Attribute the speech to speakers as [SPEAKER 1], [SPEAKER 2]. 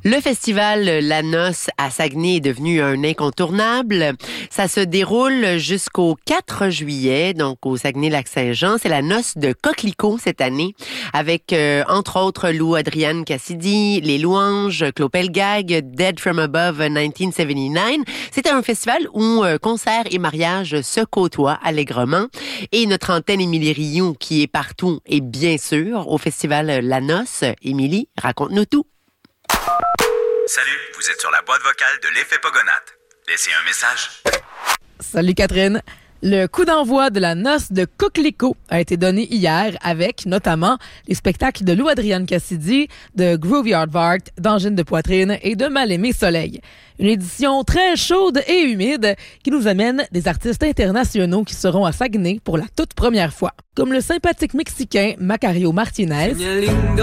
[SPEAKER 1] Le festival La Noce à Saguenay est devenu un incontournable. Ça se déroule jusqu'au 4 juillet, donc au Saguenay-Lac-Saint-Jean. C'est la Noce de Coquelicot cette année, avec entre autres Lou Adrienne Cassidy, Les Louanges, Claude Pelgag, Dead from Above 1979. C'est un festival où concerts et mariages se côtoient allègrement. Et notre antenne Émilie Rioux, qui est partout, et bien sûr au festival La Noce. Émilie, raconte-nous tout.
[SPEAKER 2] Salut, vous êtes sur la boîte vocale de l'Effet Pogonate. Laissez un message.
[SPEAKER 3] Salut Catherine. Le coup d'envoi de la Noce de Coquelicot a été donné hier avec, notamment, les spectacles de Lou Adrienne Cassidy, de Groovy Aardvark, d'Angine de Poitrine et de Mal-Aimé Soleil. Une édition très chaude et humide qui nous amène des artistes internationaux qui seront à Saguenay pour la toute première fois, comme le sympathique Mexicain Macario Martinez,